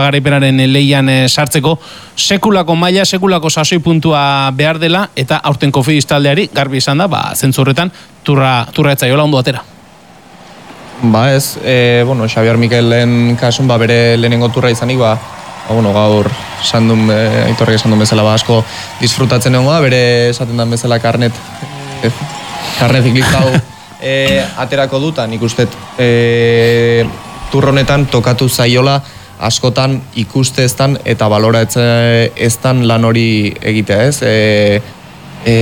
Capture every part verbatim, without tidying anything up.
garaipenaren leian sartzeko, sekulako maila, sekulako sasoi puntua behar dela, eta aurten Cofidis taldeari garbi izan da, ba, zentzurretan turra, turra etzaiola ondo atera. Ba ez, e, bueno, Xabier Mikelen kasun, ba, bere lehenengo turra izanik, ba, ba bueno, gaur sandun, e, aitorrek esan duen bezala, ba, asko disfrutatzen egon da, bere esaten den bezala karnet, e, karnet ziklista hau e, aterako duta, nik uste e, turronetan tokatu zaiola askotan ikuste eztan eta balora eztan lan hori egitea, ez? E, e,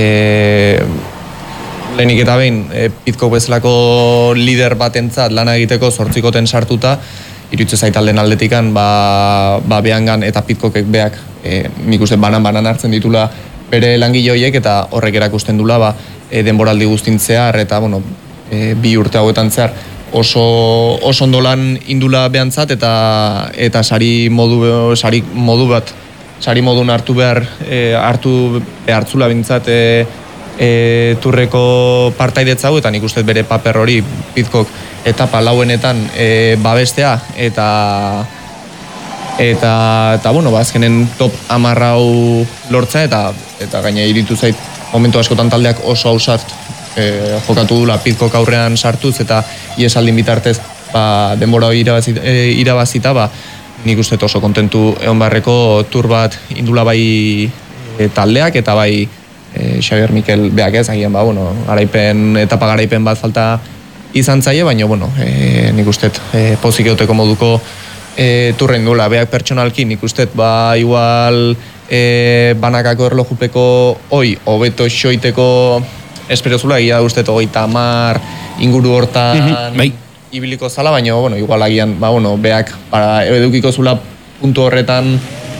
lehenik eta behin, e, Pidcock bezalako lider batentzat lana egiteko zortzikoten sartuta, irutze zait alden aldetikan, ba, ba behangan eta Pidcockek beak, e, nik uste banan-banan hartzen ditula bere langile horiek eta horrek erakusten dula, ba, e, denboraldi guztintzear eta, bueno, e, bi urte hauetan zehar, oso oso ondo lan indula behantzat eta eta sari modu sari modu bat sari modun hartu behar e, hartu behartzula bintzat e, e, turreko partaidetza hau eta nik uste bere paper hori Pidcock etapa lauenetan e, babestea eta eta eta bueno, ba azkenen top hamar hau lortza eta eta gaina iritu zait momentu askotan taldeak oso ausart E, jokatu dula Pidcock aurrean sartuz eta iesaldin bitartez ba, denbora hori irabazita, e, irabazita ba, nik uste oso kontentu egon barreko tur bat indula bai e, taldeak eta bai e, Xabier Mikel beak ez, agian ba, bueno, garaipen, etapa garaipen bat falta izan zaie, baina bueno, e, nik uste e, pozik euteko moduko e, turren dula, beak pertsonalki nik uste ba, igual e, banakako erlojupeko oi, hobeto xoiteko espero zula, egia uste hogeita hamar inguru hortan mm-hmm, bai. Ibiliko zala, baina, bueno, igual agian, ba, bueno, beak, para edukiko zula puntu horretan,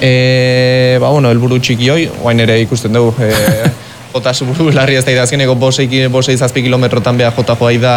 e, ba, bueno, elburu txiki hoi, guain ere ikusten dugu, e, jota zuburu larri ez da idazkeneko bosei zazpi kilometrotan beha jota joa da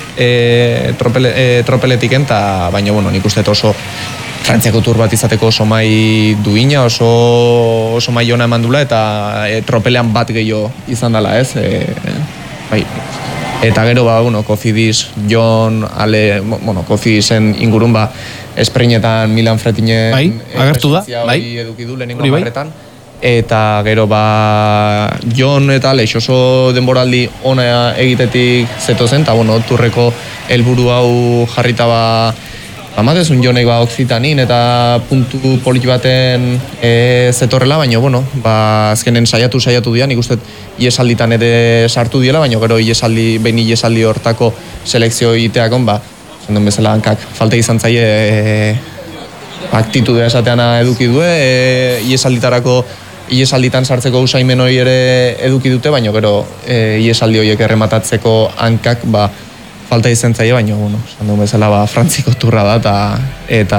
e, tropele, e, tropeletik enta, baina, bueno, nik uste oso Frantziako tur bat izateko oso mai duina, oso, oso mai ona eman dula, eta e, tropelean bat gehiago izan dela, ez? E, bai. Eta gero, ba, bueno, Cofidis, Jon, Ale, bueno, Cofidisen ingurun, ba, esprinetan Milan Fretinen bai, agertu da, bai. Eduki du lehenengo marretan. Eta gero, ba, Jon eta Ale, oso denboraldi ona egitetik zetozen, eta, bueno, turreko helburu hau jarrita, ba, Amatezun jonek ba Occitanin eta puntu polit baten e, zetorrela, baina, bueno, ba, azkenen saiatu saiatu dian, ikusten iesalditan ere sartu diela, baina gero iesaldi, behin iesaldi hortako selekzio egiteakon, ba, zendun bezala hankak falta izan zaie e, aktitudea esateana eduki due, e, iesalditarako iesalditan sartzeko usaimen hori ere eduki dute, baina gero e, iesaldi horiek errematatzeko hankak, ba, falta izan zaie, baina, bueno, esan duen bezala, ba, Frantziko turra da, eta, eta,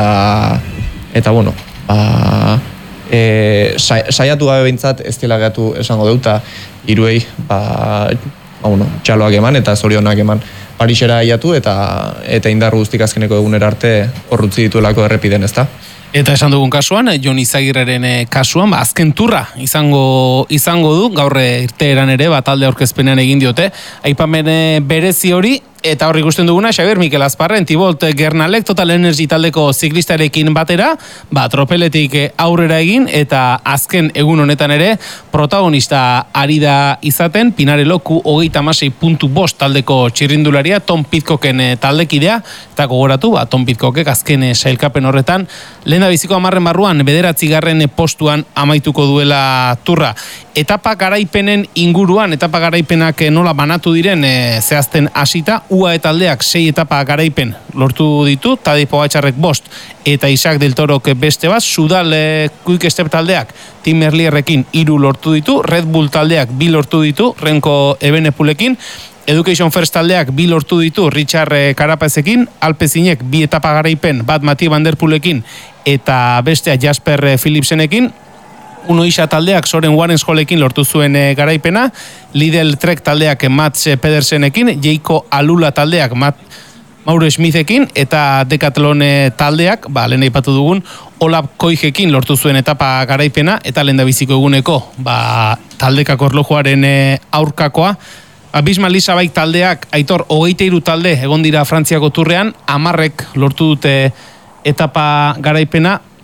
eta bueno, ba, e, sa, saiatu gabe behintzat, ez dela gehatu esango deuta, iruei, ba, ba, bueno, txaloak eman, eta zorionak eman, Parisera aiatu, eta, eta indar guztik azkeneko egunera arte horrutzi dituelako errepiden, ezta? Eta esan dugun kasuan, Jon Izagirreren kasuan, ba, azken turra izango, izango du, gaur irteeran ere, ba, talde aurkezpenean egin diote, aipamen berezi hori, eta hor ikusten duguna, Xabier Mikel Azparren, Thibaut Gernalek, Total Energy taldeko ziklistarekin batera, ba, tropeletik aurrera egin, eta azken egun honetan ere, protagonista ari da izaten, Pinareloku hogeita hamasei puntu bost taldeko txirrindularia, Tom Pidcocken taldekidea, eta gogoratu, ba, Tom Pidcockek azken sailkapen horretan, lehen da biziko hamarren barruan, bederatzi garren postuan amaituko duela turra. Etapa garaipenen inguruan, etapa garaipenak nola banatu diren e, zehazten hasita, U A E taldeak sei etapa garaipen lortu ditu, Tadej Pogačarrek bost eta Isaac del Torok beste bat, Sudal e, Quick Step taldeak Tim Merlierrekin hiru lortu ditu, Red Bull taldeak bi lortu ditu, Renko Ebenepoelekin, Education First taldeak bi lortu ditu, Richard Carapacekin, Alpezinek bi etapa garaipen, bat Mathieu van der Poelekin eta bestea Jasper Philipsenekin, Uno Isa taldeak Soren Warensholekin lortu zuen e, garaipena, Lidl Trek taldeak Mats Pedersenekin, Jeiko Alula taldeak Matt Mauro Smithekin, eta Decathlon taldeak, ba, lehen aipatu dugun, Olaf Koijekin lortu zuen etapa garaipena, eta lehen da biziko eguneko, ba, taldekako erlojuaren e, aurkakoa. Abismal Lisabaik taldeak, Aitor, hogeita hiru talde egon dira Frantziako turrean, hamarrek lortu dute etapa garaipena,